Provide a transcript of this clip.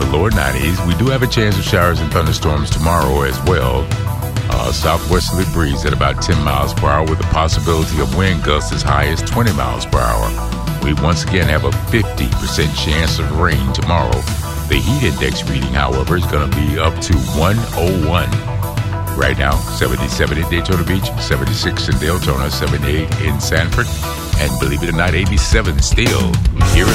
the lower 90s. We do have a chance of showers and thunderstorms tomorrow as well. Southwesterly breeze at about 10 miles per hour with a possibility of wind gusts as high as 20 miles per hour. We once again have a 50% chance of rain tomorrow. The heat index reading, however, is going to be up to 101. Right now, 77 in Daytona Beach, 76 in Deltona, 78 in Sanford, and believe it or not, 87 still here